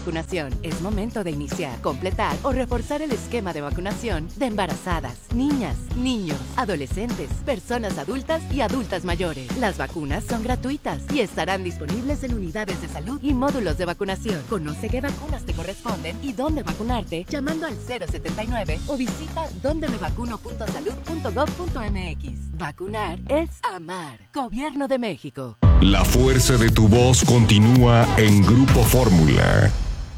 vacunación. Es momento de iniciar, completar o reforzar el esquema de vacunación de embarazadas, niñas, niños, adolescentes, personas adultas y adultas mayores. Las vacunas son gratuitas y estarán disponibles en unidades de salud y módulos de vacunación. Conoce qué vacunas te corresponden y dónde vacunarte llamando al 079 o visita dondemevacuno.salud.gov.mx. Vacunar es amar. Gobierno de México. La fuerza de tu voz continúa en Grupo Fórmula.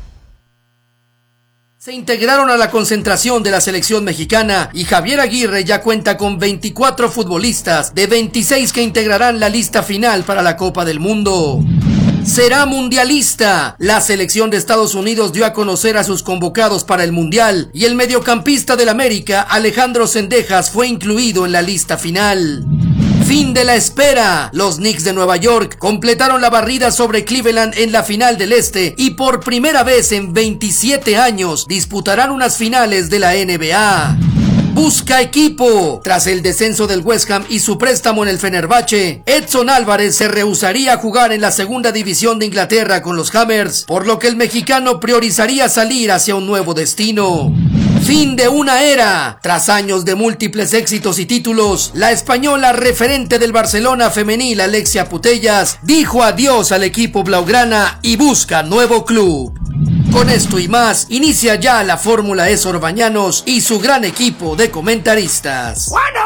Se integraron a la concentración de la selección mexicana y Javier Aguirre ya cuenta con 24 futbolistas de 26 que integrarán la lista final para la Copa del Mundo. Será mundialista. La selección de Estados Unidos dio a conocer a sus convocados para el Mundial y el mediocampista del América, Alejandro Cendejas, fue incluido en la lista final. Fin de la espera. Los Knicks de Nueva York completaron la barrida sobre Cleveland en la final del Este y por primera vez en 27 años disputarán unas finales de la NBA. Busca equipo. Tras el descenso del West Ham y su préstamo en el Fenerbahce, Edson Álvarez se rehusaría a jugar en la segunda división de Inglaterra con los Hammers, por lo que el mexicano priorizaría salir hacia un nuevo destino. Fin de una era. Tras años de múltiples éxitos y títulos, la española referente del Barcelona femenil Alexia Putellas dijo adiós al equipo blaugrana y busca nuevo club. Con esto y más, inicia ya la Fórmula E Orbañanos y su gran equipo de comentaristas. ¡Bueno!